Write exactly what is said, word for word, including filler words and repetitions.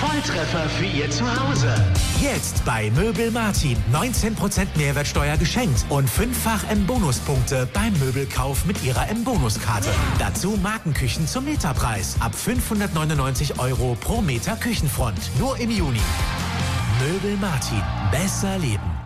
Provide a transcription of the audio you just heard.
Volltreffer für Ihr Zuhause. Jetzt bei Möbel Martin. neunzehn Prozent Mehrwertsteuer geschenkt und fünffach M-Bonuspunkte beim Möbelkauf mit Ihrer M-Bonuskarte. Dazu Markenküchen zum Meterpreis. Ab fünfhundertneunundneunzig Euro pro Meter Küchenfront. Nur im Juni. Möbel Martin. Besser leben.